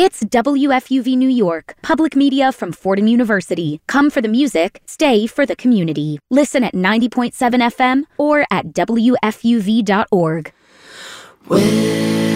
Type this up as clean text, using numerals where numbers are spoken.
It's WFUV New York, public media from Fordham University. Come for the music, stay for the community. Listen at 90.7 FM or at WFUV.org.